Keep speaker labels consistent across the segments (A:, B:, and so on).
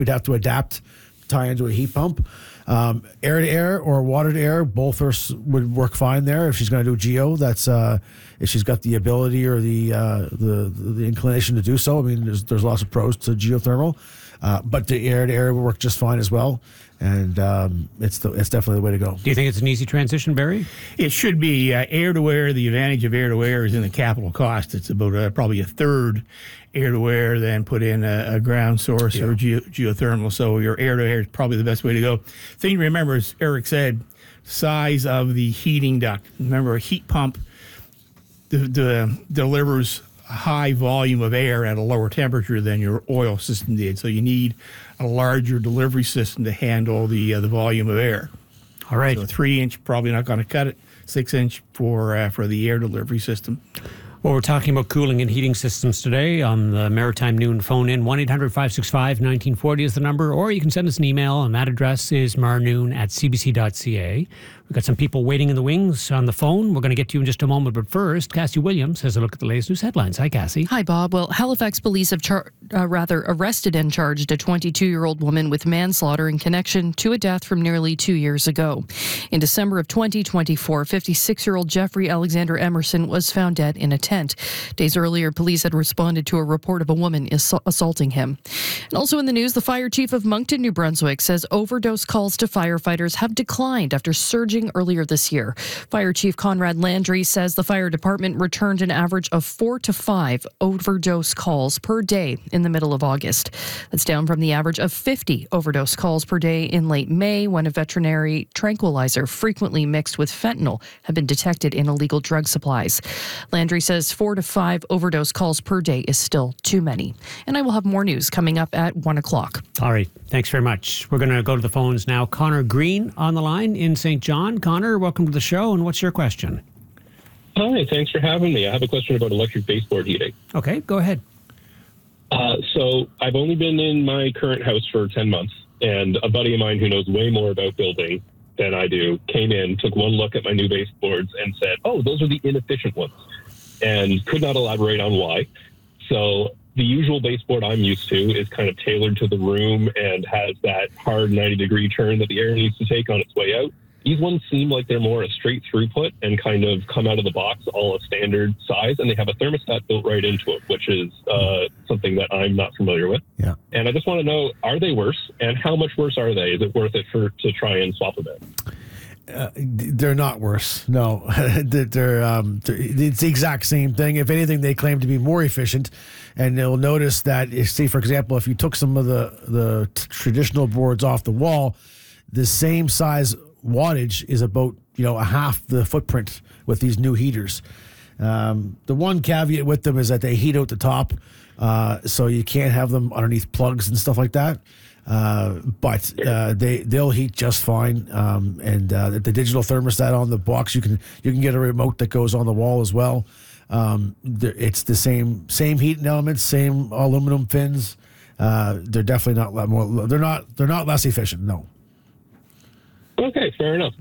A: we'd have to adapt, tie into a heat pump. Air to air or water to air, both would work fine there. If she's going to do geo, that's if she's got the ability or the inclination to do so. I mean, there's lots of pros to geothermal, but the air to air would work just fine as well. And it's definitely the way to go.
B: Do you think it's an easy transition, Barry?
C: It should be air to air. The advantage of air to air is in the capital cost. It's about probably a third air to air, then put in a ground source or geothermal. So your air to air is probably the best way to go. Thing to remember, as Eric said, size of the heating duct. Remember, a heat pump delivers a high volume of air at a lower temperature than your oil system did. So you need a larger delivery system to handle the volume of air.
B: All right.
C: So 3-inch probably not going to cut it. 6-inch for the air delivery system.
B: Well, we're talking about cooling and heating systems today on the Maritime Noon phone in. 1-800-565-1940 is the number, or you can send us an email, and that address is marnoon@cbc.ca. We've got some people waiting in the wings on the phone. We're going to get to you in just a moment, but first, Cassie Williams has a look at the latest news headlines. Hi, Cassie.
D: Hi, Bob. Well, Halifax police have arrested and charged a 22-year-old woman with manslaughter in connection to a death from nearly 2 years ago. In December of 2024, 56-year-old Jeffrey Alexander Emerson was found dead in a tent. Days earlier, police had responded to a report of a woman assaulting him. And also in the news, the fire chief of Moncton, New Brunswick, says overdose calls to firefighters have declined after surging earlier this year. Fire Chief Conrad Landry says the fire department returned an average of 4 to 5 overdose calls per day in the middle of August. That's down from the average of 50 overdose calls per day in late May, when a veterinary tranquilizer frequently mixed with fentanyl had been detected in illegal drug supplies. Landry says 4 to 5 overdose calls per day is still too many. And I will have more news coming up at 1 o'clock.
B: All right. Thanks very much. We're going to go to the phones now. Connor Green on the line in St. John. Connor, welcome to the show. And what's your question?
E: Hi, thanks for having me. I have a question about electric baseboard heating.
B: Okay, go ahead.
E: So I've only been in my current house for 10 months, and a buddy of mine who knows way more about building than I do came in, took one look at my new baseboards and said, oh, those are the inefficient ones, and could not elaborate on why. So the usual baseboard I'm used to is kind of tailored to the room and has that hard 90-degree turn that the air needs to take on its way out. These ones seem like they're more a straight throughput and kind of come out of the box all a standard size, and they have a thermostat built right into it, which is something that I'm not familiar with.
A: Yeah.
E: And I just want to know, are they worse, and how much worse are they? Is it worth it to try and swap them out?
A: They're not worse. No, it's the exact same thing. If anything, they claim to be more efficient. And you'll notice that, say, for example, if you took some of the traditional boards off the wall, the same size wattage is about a half the footprint with these new heaters. The one caveat with them is that they heat out the top, so you can't have them underneath plugs and stuff like that. But they'll heat just fine. And the digital thermostat on the box, you can get a remote that goes on the wall as well. It's the same heating elements, same aluminum fins. They're definitely not more. They're not less efficient. No.
E: Okay, fair enough.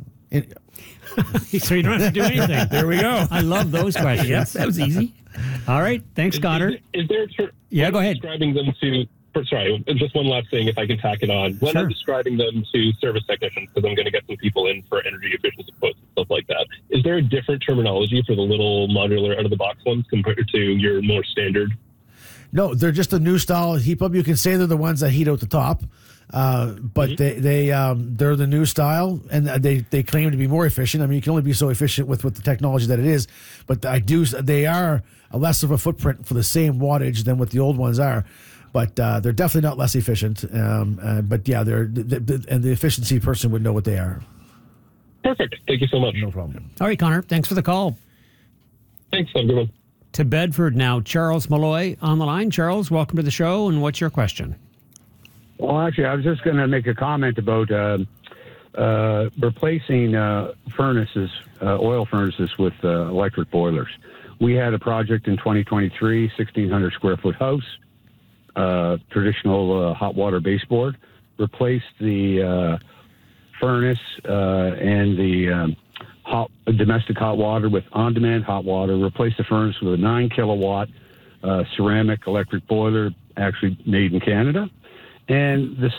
B: So you don't have to do anything.
C: There we go.
B: I love those questions.
C: Yes, that was easy.
B: All right. Thanks, Connor.
E: Is there
B: go ahead.
E: Describing them to... Sorry, just one last thing, if I can tack it on. When
B: Sure.
E: I'm describing them to service technicians, because I'm going to get some people in for energy efficiency quotes and stuff like that, is there a different terminology for the little modular out-of-the-box ones compared to your more standard?
A: No, they're just a new style heat pump. You can say they're the ones that heat out the top, but they're the new style, and they claim to be more efficient. I mean, you can only be so efficient with the technology that it is, but they are a less of a footprint for the same wattage than what the old ones are. But they're definitely not less efficient. But yeah, and the efficiency person would know what they are.
E: Perfect. Thank you so much.
A: No problem.
B: All right, Connor. Thanks for the call.
E: Thanks. Have a good one.
B: To Bedford now, Charles Malloy on the line. Charles, welcome to the show. And what's your question?
F: Well, actually, I was just going to make a comment about replacing furnaces, oil furnaces with electric boilers. We had a project in 2023, 1,600 square foot house, traditional hot water baseboard, replaced the furnace and the domestic hot water with on-demand hot water, replaced the furnace with a 9 kilowatt ceramic electric boiler, actually made in Canada. And the